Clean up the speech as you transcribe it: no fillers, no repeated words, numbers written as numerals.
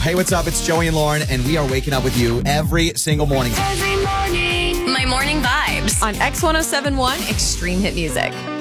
Hey, what's up? It's Joey and Lauren, and we are waking up with you every single morning. Every morning. My morning vibes On X1071 Extreme Hit Music.